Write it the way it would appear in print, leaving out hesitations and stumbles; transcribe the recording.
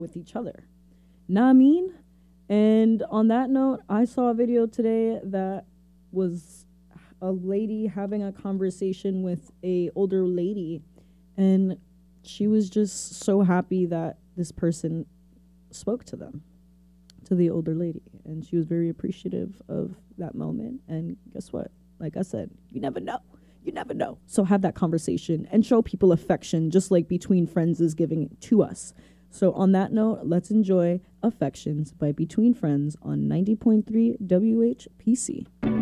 with each other. Know what I mean? And on that note, I saw a video today that was a lady having a conversation with a older lady, and she was just so happy that this person spoke to them, to the older lady, and she was very appreciative of that moment. And guess what? Like I said, you never know. You never know. So have that conversation and show people affection, just like Between Friends is giving it to us. So on that note, let's enjoy Affections by Between Friends on 90.3 WHPC.